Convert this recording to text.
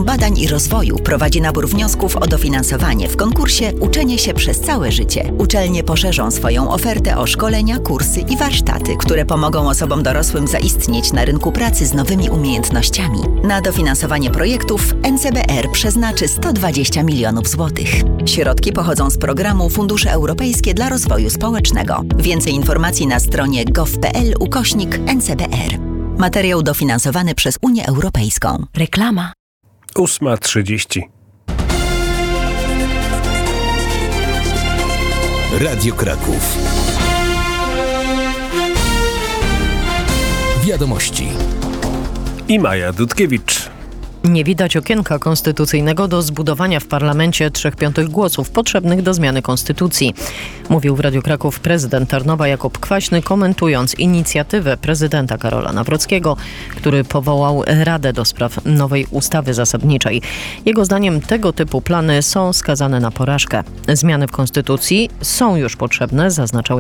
Centrum Badań i Rozwoju prowadzi nabór wniosków o dofinansowanie w konkursie Uczenie się przez całe życie. Uczelnie poszerzą swoją ofertę o szkolenia, kursy i warsztaty, które pomogą osobom dorosłym zaistnieć na rynku pracy z nowymi umiejętnościami. Na dofinansowanie projektów NCBR przeznaczy 120 milionów złotych. Środki pochodzą z programu Fundusze Europejskie dla Rozwoju Społecznego. Więcej informacji na stronie gov.pl/NCBR. Materiał dofinansowany przez Unię Europejską. Reklama. 8:30. Radio Kraków. Wiadomości. I Maja Dudkiewicz. Nie widać okienka konstytucyjnego do zbudowania w parlamencie 3/5 głosów potrzebnych do zmiany konstytucji. Mówił w Radiu Kraków prezydent Tarnowa Jakub Kwaśny, komentując inicjatywę prezydenta Karola Nawrockiego, który powołał Radę do spraw nowej ustawy zasadniczej. Jego zdaniem tego typu plany są skazane na porażkę. Zmiany w konstytucji są już potrzebne, zaznaczał